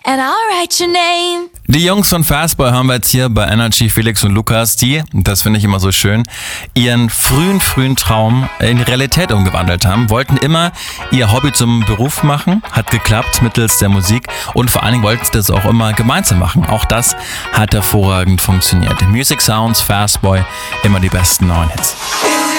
and I'll write your name. Die Jungs von Fastboy haben wir jetzt hier bei Energy, Felix und Lukas, die, das finde ich immer so schön, ihren frühen Traum in Realität umgewandelt haben, wollten immer ihr Hobby zum Beruf machen, hat geklappt mittels der Musik und vor allen Dingen wollten sie das auch immer gemeinsam machen. Auch das hat hervorragend funktioniert. Music Sounds, Fastboy, immer die besten neuen Hits.